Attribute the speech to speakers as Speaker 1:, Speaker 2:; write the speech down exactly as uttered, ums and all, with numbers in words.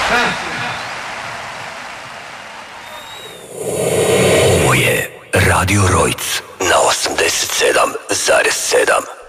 Speaker 1: Ovo je Radio Rojc na osamdeset sedam zarez sedam.